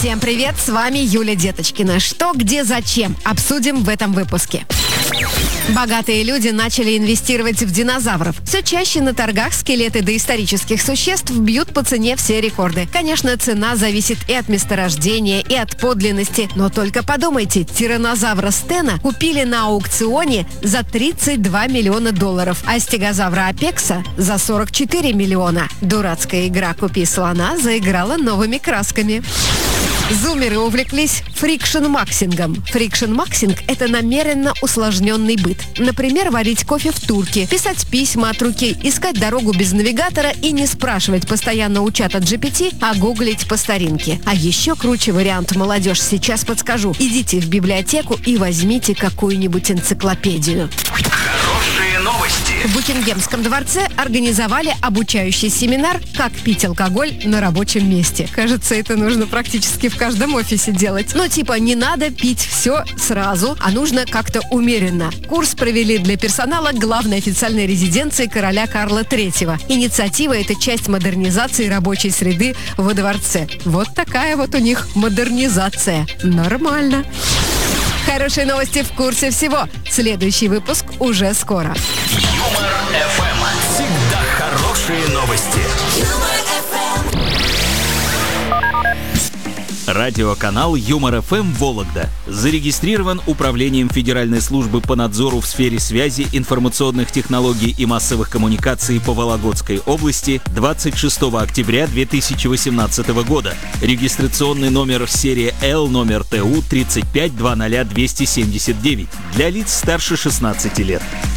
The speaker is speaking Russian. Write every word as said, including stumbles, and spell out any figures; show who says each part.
Speaker 1: Всем привет, с вами Юля Деточкина. Что, где, зачем? Обсудим в этом выпуске. Богатые люди начали инвестировать в динозавров. Все чаще на торгах скелеты доисторических существ бьют по цене все рекорды. Конечно, цена зависит и от месторождения, и от подлинности. Но только подумайте, тираннозавра Стена купили на аукционе за тридцать два миллиона долларов, а стегозавра Апекса за сорок четыре миллиона. Дурацкая игра «Купи слона» заиграла новыми красками. Зумеры увлеклись фрикшн-максингом. Фрикшн-максинг – это намеренно усложненный быт. Например, варить кофе в турке, писать письма от руки, искать дорогу без навигатора и не спрашивать постоянно у чата джи пи ти, а гуглить по старинке. А еще круче вариант, молодежь, сейчас подскажу. Идите в библиотеку и возьмите какую-нибудь энциклопедию.
Speaker 2: Хорошие новости.
Speaker 1: В Букингемском дворце организовали обучающий семинар «Как пить алкоголь на рабочем месте». Кажется, это нужно практически в каждом офисе делать. Ну, типа, не надо пить все сразу, а нужно как-то умеренно. Курс провели для персонала главной официальной резиденции короля Карла третьего. Инициатива – это часть модернизации рабочей среды во дворце. Вот такая вот у них модернизация. Нормально. Хорошие новости в курсе всего. Следующий выпуск уже скоро.
Speaker 2: Юмор эф эм. Всегда хорошие новости.
Speaker 3: Радиоканал Юмор эф эм Вологда зарегистрирован Управлением Федеральной службы по надзору в сфере связи, информационных технологий и массовых коммуникаций по Вологодской области двадцать шестого октября две тысячи восемнадцатого года. Регистрационный номер серия Л номер Т У тридцать пять двадцать двести семьдесят девять для лиц старше шестнадцати лет.